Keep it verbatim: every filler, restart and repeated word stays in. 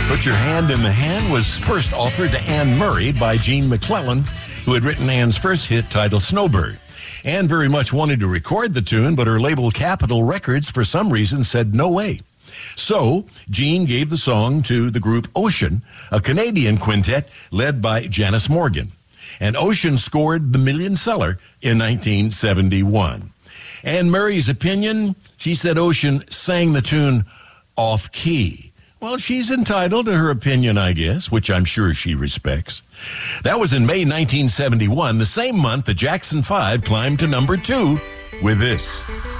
Put Your Hand in the Hand was first offered to Anne Murray by Gene McClellan, who had written Anne's first hit titled Snowbird. Anne very much wanted to record the tune, but her label Capitol Records, for some reason, said no way. So, Gene gave the song to the group Ocean, a Canadian quintet led by Janice Morgan. And Ocean scored the million seller in nineteen seventy-one. Anne Murray's opinion, she said Ocean sang the tune off-key. Well, she's entitled to her opinion, I guess, which I'm sure she respects. That was in May nineteen seventy-one, the same month the Jackson Five climbed to number two with this.